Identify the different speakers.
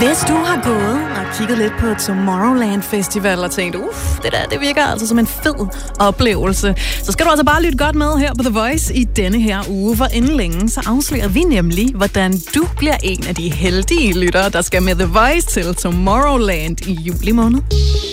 Speaker 1: Hvis du har gået og kigget lidt på Tomorrowland Festival og tænkt, det virker altså som en fed oplevelse, så skal du altså bare lytte godt med her på The Voice i denne her uge, for inden længe så afslører vi nemlig, hvordan du bliver en af de heldige lyttere, der skal med The Voice til Tomorrowland i juli måned.